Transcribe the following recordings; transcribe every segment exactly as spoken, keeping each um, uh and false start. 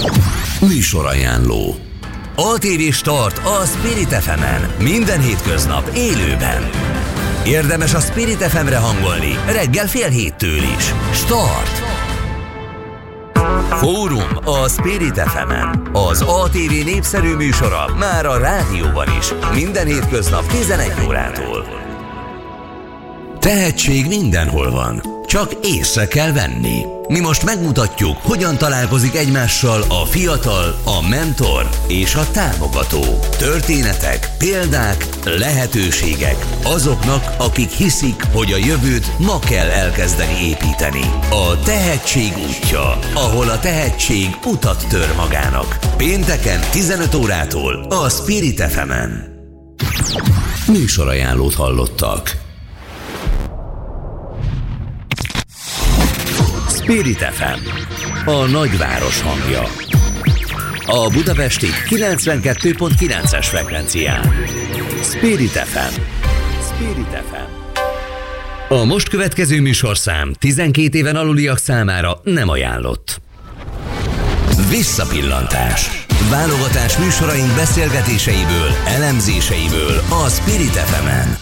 Műsorajánló. á té vé Start a Spirit ef emen. Minden hétköznap élőben. Érdemes a Spirit ef emre hangolni reggel fél héttől is. Start! Fórum a Spirit ef emen. Az á té vé népszerű műsora már a rádióban is. Minden hétköznap tizenegy órától. Tehetség mindenhol van, csak észre kell venni. Mi most megmutatjuk, hogyan találkozik egymással a fiatal, a mentor és a támogató. Történetek, példák, lehetőségek azoknak, akik hiszik, hogy a jövőt ma kell elkezdeni építeni. A tehetség útja, ahol a tehetség utat tör magának. Pénteken tizenöt órától a Spirit ef emen. Műsorajánlót hallottak. Spirit ef em, a nagyváros hangja. A budapesti kilencvenkettő pont kilences frekvencián. Spirit ef em. Spirit ef em. A most következő műsorszám tizenkét éven aluliak számára nem ajánlott. Visszapillantás. Válogatás műsoraink beszélgetéseiből, elemzéseiből a Spirit ef emen.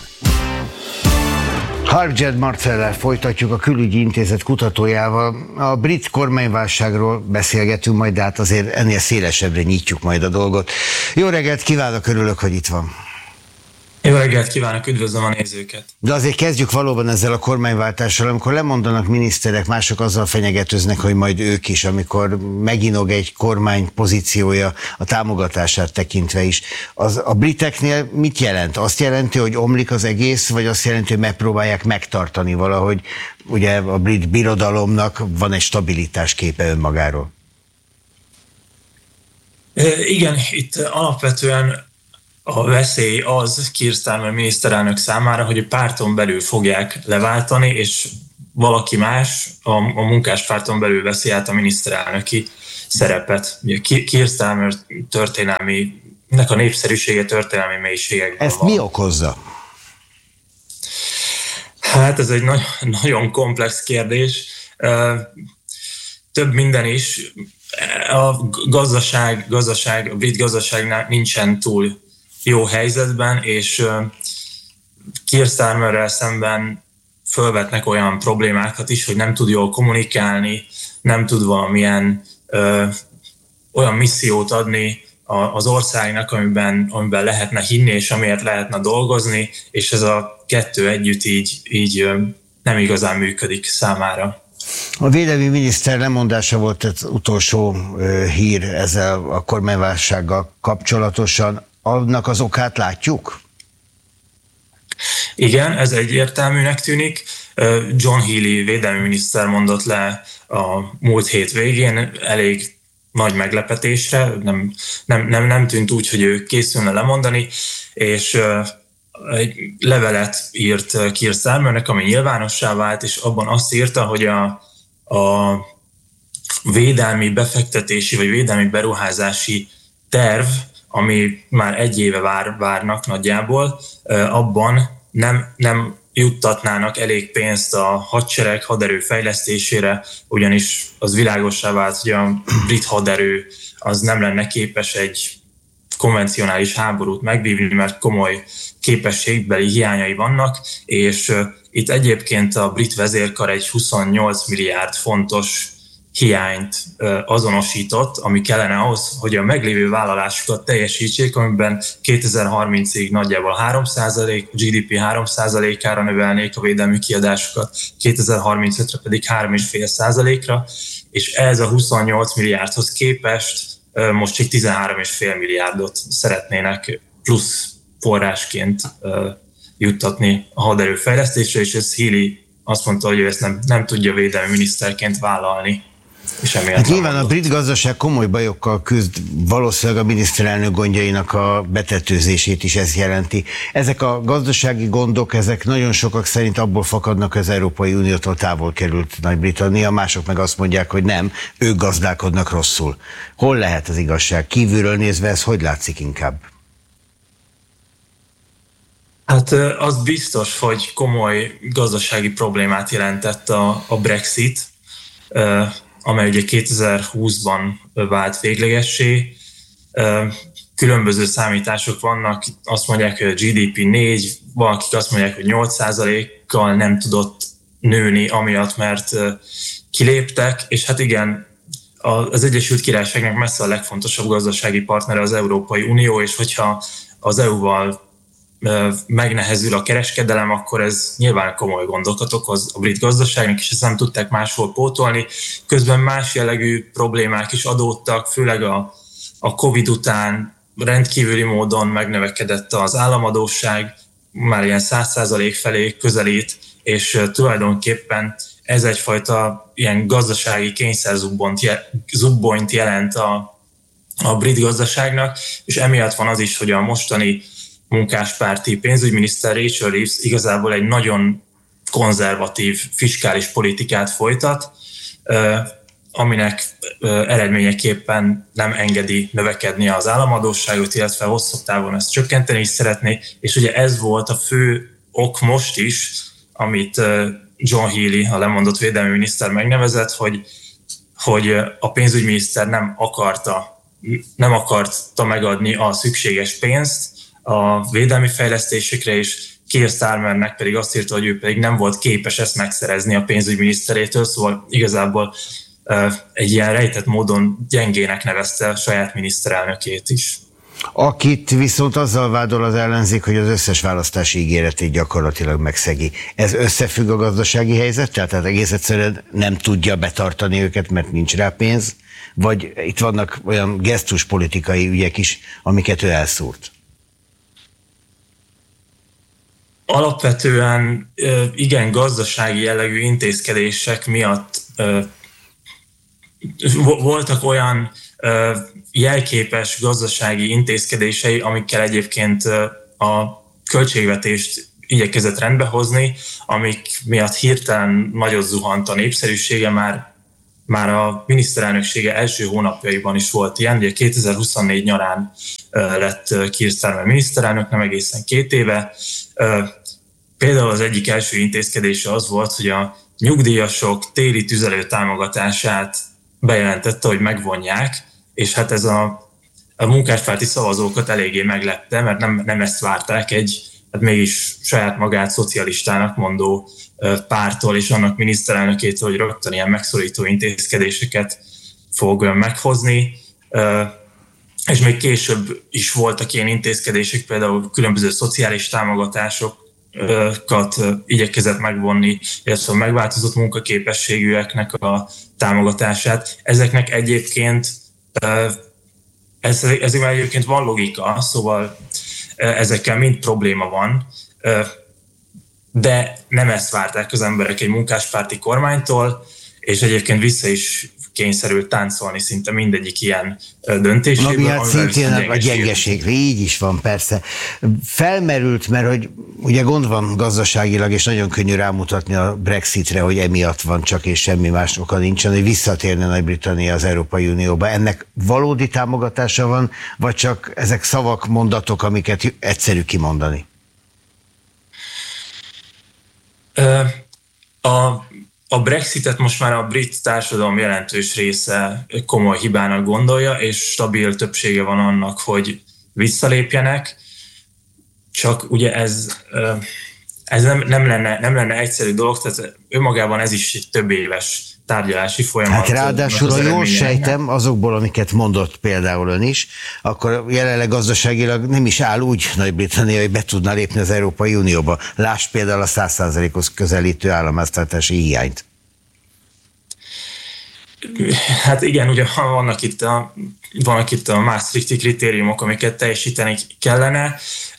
Harjad Marcellel folytatjuk, a Külügyi Intézet kutatójával. A brit kormányválságról beszélgetünk majd, de hát azért ennél szélesebbre nyitjuk majd a dolgot. Jó reggelt kívánok, örülök, hogy itt van. Jó reggelt kívánok, üdvözlöm a nézőket. De azért kezdjük valóban ezzel a kormányváltással, amikor lemondanak miniszterek, mások azzal fenyegetőznek, hogy majd ők is, amikor meginog egy kormány pozíciója a támogatását tekintve is. Az a briteknél mit jelent? Azt jelenti, hogy omlik az egész, vagy azt jelenti, hogy megpróbálják megtartani valahogy? Ugye a brit birodalomnak van egy stabilitás képe önmagáról. E, igen, itt alapvetően a veszély az Keir Starmer miniszterelnök számára, hogy a párton belül fogják leváltani, és valaki más a, a munkáspárton belül veszi át a miniszterelnöki szerepet. Keir Starmer történelmi, nek a népszerűsége történelmi mélységekben Ezt van. mi okozza? Hát ez egy nagy, nagyon komplex kérdés. Több minden is. A gazdaság, gazdaság, a brit gazdaság nincsen túl jó helyzetben, és Keir Starmerrel szemben fölvetnek olyan problémákat is, hogy nem tud jól kommunikálni, nem tud valamilyen ö, olyan missziót adni az országnak, amiben, amiben lehetne hinni, és amiért lehetne dolgozni, és ez a kettő együtt így, így nem igazán működik számára. A védelmi miniszter lemondása volt az utolsó ö, hír ezzel a kormányválsággal kapcsolatosan. Annak az okát látjuk? Igen, ez egyértelműnek tűnik. John Healey védelmi miniszter mondott le a múlt hét végén, elég nagy meglepetésre, nem, nem, nem, nem tűnt úgy, hogy ő készülne lemondani, és egy levelet írt Keir Starmernek, ami nyilvánossá vált, és abban azt írta, hogy a, a védelmi befektetési vagy védelmi beruházási terv, ami már egy éve vár, várnak nagyjából, abban nem, nem juttatnának elég pénzt a hadsereg haderő fejlesztésére, ugyanis az világossá vált, hogy a brit haderő az nem lenne képes egy konvencionális háborút megvívni, mert komoly képességbeli hiányai vannak, és itt egyébként a brit vezérkar egy huszonnyolc milliárd fontos hiányt azonosított, ami kellene ahhoz, hogy a meglévő vállalásukat teljesítsék, amiben kétezer-harmincig nagyjából három százalék, a gé dé pé három százalékára növelnék a védelmi kiadásokat, kétezer-harmincötre pedig három egész öt százalékra, és ez a huszonnyolc milliárdhoz képest most csak tizenhárom egész öt milliárdot szeretnének plusz forrásként juttatni a haderő fejlesztésre, és ez Healey azt mondta, hogy ő ezt nem, nem tudja védelmi miniszterként vállalni. Hát nyilván a brit gazdaság komoly bajokkal küzd, valószínűleg a miniszterelnök gondjainak a betetőzését is ez jelenti. Ezek a gazdasági gondok, ezek nagyon sokak szerint abból fakadnak, az Európai Uniótól távol került Nagy-Britannia, mások meg azt mondják, hogy nem, ők gazdálkodnak rosszul. Hol lehet az igazság? Kívülről nézve ez hogy látszik inkább? Hát az biztos, hogy komoly gazdasági problémát jelentett a, a Brexit. amely ugye kétezer-húszban vált véglegessé. Különböző számítások vannak, azt mondják, hogy a gé dé pé négy, valakik azt mondják, hogy nyolc százalékkal nem tudott nőni, amiatt, mert kiléptek, és hát igen, az Egyesült Királyságnak messze a legfontosabb gazdasági partnere az Európai Unió, és hogyha az é u-val megnehezül a kereskedelem, akkor ez nyilván komoly gondokat okoz a brit gazdaságnak, és ezt nem tudták máshol pótolni. Közben más jellegű problémák is adódtak, főleg a, a Covid után rendkívüli módon megnövekedett az államadósság, már ilyen száz százalék felé közelít, és tulajdonképpen ez egyfajta ilyen gazdasági kényszerzubbonyt jelent a, a brit gazdaságnak, és emiatt van az is, hogy a mostani munkáspárti pénzügyminiszter Rachel Reeves igazából egy nagyon konzervatív fiskális politikát folytat, aminek eredményeképpen nem engedi növekedni az államadósságot, illetve hosszabb távon ezt csökkenteni is szeretné, és ugye ez volt a fő ok most is, amit John Healey, a lemondott védelmi miniszter megnevezett, hogy, hogy a pénzügyminiszter nem akarta, nem akarta megadni a szükséges pénzt a védelmi fejlesztésekre, és Keir Starmernek pedig azt írta, hogy ő pedig nem volt képes ezt megszerezni a pénzügyminiszterétől, szóval igazából egy ilyen rejtett módon gyengének nevezte a saját miniszterelnökét is. Akit viszont azzal vádol az ellenzék, hogy az összes választási ígéretét gyakorlatilag megszegi. Ez összefügg a gazdasági helyzettel? Tehát egész egyszerűen nem tudja betartani őket, mert nincs rá pénz? Vagy itt vannak olyan gesztuspolitikai ügyek is, amiket ő elszúrt? Alapvetően igen, gazdasági jellegű intézkedések miatt voltak olyan jelképes gazdasági intézkedései, amikkel egyébként a költségvetést igyekezett rendbehozni, amik miatt hirtelen nagyot zuhant a népszerűsége, már, már a miniszterelnöksége első hónapjaiban is volt ilyen. Ugye kétezer-huszonnégy nyarán lett Keir Starmer miniszterelnök, nem egészen két éve. Például az egyik első intézkedése az volt, hogy a nyugdíjasok téli tüzelő támogatását bejelentette, hogy megvonják, és hát ez a, a munkáspárti szavazókat eléggé meglepte, mert nem, nem ezt várták egy, hát mégis saját magát szocialistának mondó pártól és annak miniszterelnökétől, hogy rögtön ilyen megszorító intézkedéseket fog meghozni. És még később is voltak ilyen intézkedések, például különböző szociális támogatásokat igyekezett megvonni, illetve a megváltozott munkaképességűeknek a támogatását. Ezeknek egyébként, ez, ezekben egyébként van logika, szóval ezekkel mind probléma van, de nem ezt várták az emberek egy munkáspárti kormánytól, és egyébként vissza is kényszerült táncolni szinte mindegyik ilyen döntésében. Ami hát szintén a gyengeségre, így is van persze. Felmerült, mert hogy ugye gond van gazdaságilag, és nagyon könnyű rámutatni a Brexitre, hogy emiatt van csak, és semmi más oka nincsen, hogy visszatérne Nagy-Britannia az Európai Unióba. Ennek valódi támogatása van, vagy csak ezek szavak, mondatok, amiket egyszerű kimondani? A A Brexitet most már a brit társadalom jelentős része komoly hibának gondolja, és stabil többsége van annak, hogy visszalépjenek. Csak ugye ez, ez nem, nem, lenne, nem lenne egyszerű dolog, tehát önmagában ez is egy több éves tárgyalási folyamat. Hát ráadásul, ha jól sejtem, azokból, amiket mondott például ön is, akkor jelenleg gazdaságilag nem is áll úgy Nagy-Britannia, hogy be tudna lépni az Európai Unióba. Láss például a száz százalékos közelítő államháztartási hiányt. Hát igen, ugye vannak itt a, vannak itt a Maastrichti kritériumok, amiket teljesíteni kellene,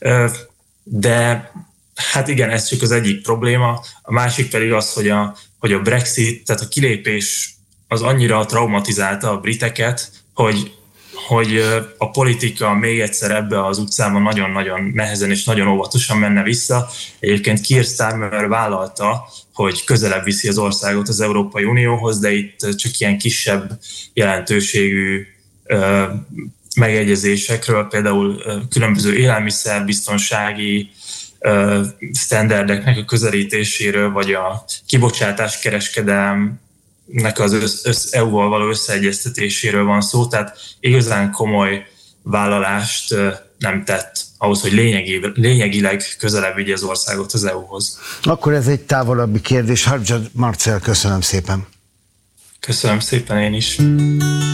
de hát igen, ez csak az egyik probléma. A másik pedig az, hogy a, hogy a Brexit, tehát a kilépés az annyira traumatizálta a briteket, hogy, hogy a politika még egyszer ebbe az utcában nagyon-nagyon nehezen és nagyon óvatosan menne vissza. Egyébként Keir Starmer vállalta, hogy közelebb viszi az országot az Európai Unióhoz, de itt csak ilyen kisebb jelentőségű ö, megegyezésekről, például ö, különböző élelmiszerbiztonsági standardeknek a közelítéséről, vagy a kibocsátáskereskedelem nek az össz, össz, é u-val való összeegyeztetéséről van szó, tehát igazán komoly vállalást nem tett ahhoz, hogy lényegi, lényegileg közelebb vigye az országot az é u-hoz. Akkor ez egy távolabbi kérdés. Hardzsad Marcell, köszönöm szépen. Köszönöm szépen én is.